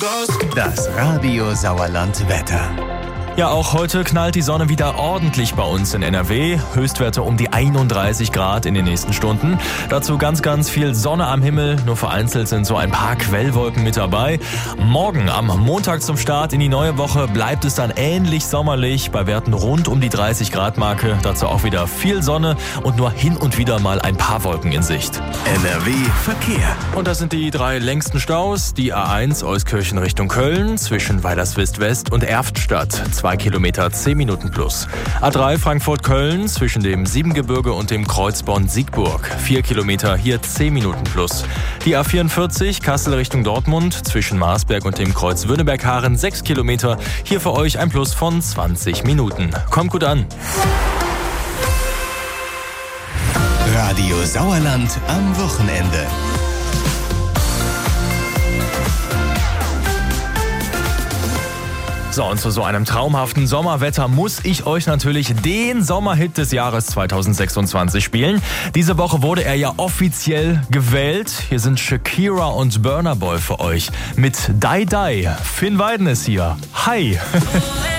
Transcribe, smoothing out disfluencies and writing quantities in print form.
Das Radio Sauerland Wetter. Ja, auch heute knallt die Sonne wieder ordentlich bei uns in NRW. Höchstwerte um die 31 Grad in den nächsten Stunden. Dazu ganz viel Sonne am Himmel. Nur vereinzelt sind so ein paar Quellwolken mit dabei. Morgen am Montag zum Start in die neue Woche bleibt es dann ähnlich sommerlich. Bei Werten rund um die 30 Grad Marke. Dazu auch wieder viel Sonne und nur hin und wieder mal ein paar Wolken in Sicht. NRW Verkehr. Und das sind die 3 längsten Staus. Die A1 Euskirchen Richtung Köln zwischen Weilerswist West und Erftstadt. 2 Kilometer, 10 Minuten plus. A3 Frankfurt-Köln zwischen dem Siebengebirge und dem Kreuz Bonn-Siegburg. 4 Kilometer, hier 10 Minuten plus. Die A44 Kassel Richtung Dortmund zwischen Marsberg und dem Kreuz Wünnenberg-Haaren 6 Kilometer. Hier für euch ein Plus von 20 Minuten. Kommt gut an. Radio Sauerland am Wochenende. So, und zu so einem traumhaften Sommerwetter muss ich euch natürlich den Sommerhit des Jahres 2026 spielen. Diese Woche wurde er ja offiziell gewählt. Hier sind Shakira und Burna Boy für euch mit Die Die. Finn Weiden ist hier. Hi!